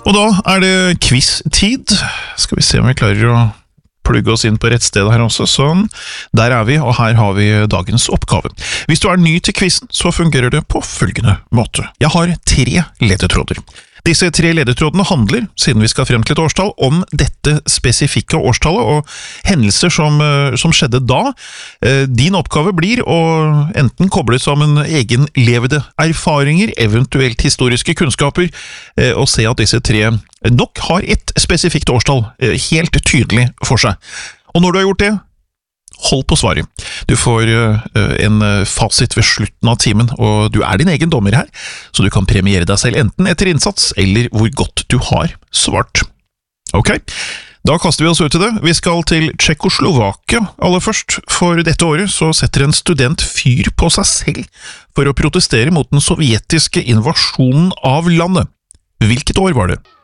Og da det quiz-tid. Skal vi se om vi klarer å plugge oss inn på rett sted her også. Sånn, der vi, og her har vi dagens oppgave. Hvis du ny til quizen, så fungerer det på følgende måte. Jeg har 3 ledetråder. Disse 3 ledetrådene handler, siden vi skal frem til et årstall, om dette spesifikke årstallet og hendelser som skjedde da. Din oppgave blir å enten koble sammen egenlevede erfaringer, eventuelt historiske kunnskaper, og se at disse 3 nok har et spesifikt årstall helt tydelig for seg. Og når du har gjort det, hold på svaret. Du får en fasit ved slutten av timen, og du din egen dommer her, så du kan premiere deg selv enten etter innsats, eller hvor godt du har svart. Ok, da kaster vi oss ut til det. Vi skal til Tsjekkoslovakia aller først. For dette året så setter en student fyr på seg selv for å protestere mot den sovjetiske invasjonen av landet. Hvilket år var det?